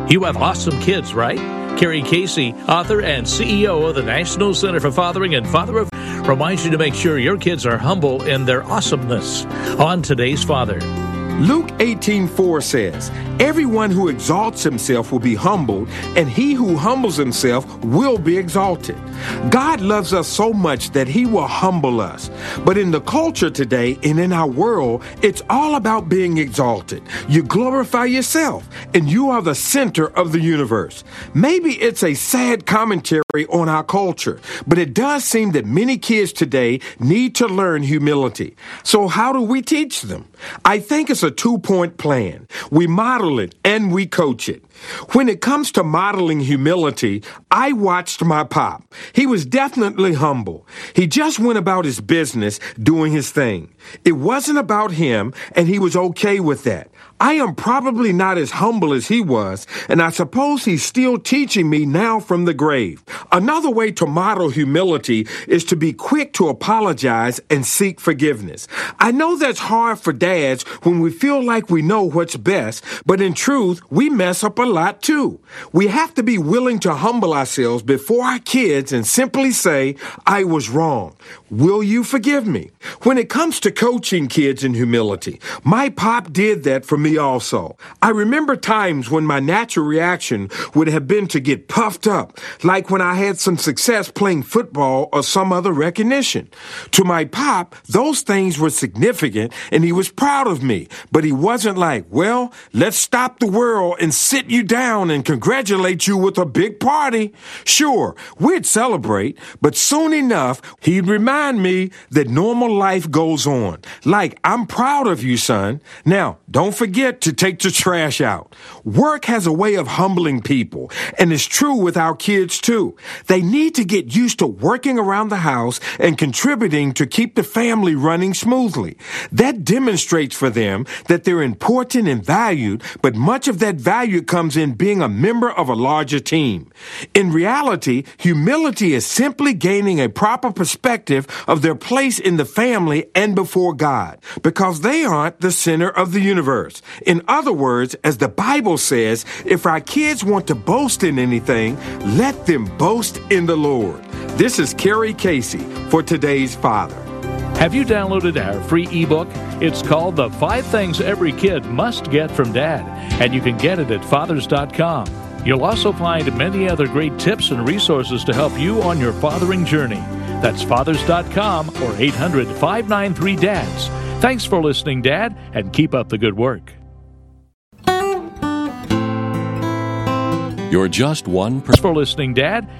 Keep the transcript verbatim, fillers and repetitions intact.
You have awesome kids, right? Carrie Casey, author and C E O of the National Center for Fathering and Father of, reminds you to make sure your kids are humble in their awesomeness. On today's Father. Luke eighteen four says, "Everyone who exalts himself will be humbled, and he who humbles himself will be exalted." God loves us so much that he will humble us. But in the culture today and in our world, it's all about being exalted. You glorify yourself, and you are the center of the universe. Maybe it's a sad commentary on our culture, but it does seem that many kids today need to learn humility. So how do we teach them? I think it's a two-point plan. We model it and we coach it. When it comes to modeling humility, I watched my pop. He was definitely humble. He just went about his business doing his thing. It wasn't about him, and he was okay with that. I am probably not as humble as he was, and I suppose he's still teaching me now from the grave. Another way to model humility is to be quick to apologize and seek forgiveness. I know that's hard for dads when we feel like we know what's best, but in truth, we mess up a lot too. We have to be willing to humble ourselves before our kids and simply say, "I was wrong. Will you forgive me?" When it comes to coaching kids in humility, my pop did that for me also. I remember times when my natural reaction would have been to get puffed up, like when I had some success playing football or some other recognition. To my pop, those things were significant and he was proud of me, but he wasn't like, "Well, let's stop the world and sit you down and congratulate you with a big party." Sure, we'd celebrate, but soon enough, he'd remind me that normal life goes on. Like, "I'm proud of you, son. Now, don't forget to take the trash out." Work has a way of humbling people, and it's true with our kids too. They need to get used to working around the house and contributing to keep the family running smoothly. That demonstrates for them that they're important and valued, but much of that value comes in being a member of a larger team. In reality, humility is simply gaining a proper perspective of their place in the family and before God, because they aren't the center of the universe. In other words, as the Bible says, if our kids want to boast in anything, let them boast in the Lord. This is Carrie Casey for today's Father. Have you downloaded our free ebook? It's called The Five Things Every Kid Must Get from Dad, and you can get it at fathers dot com. You'll also find many other great tips and resources to help you on your fathering journey. That's fathers dot com or eight hundred, five nine three, D A D S. Thanks for listening, Dad, and keep up the good work. You're just one person for listening, Dad.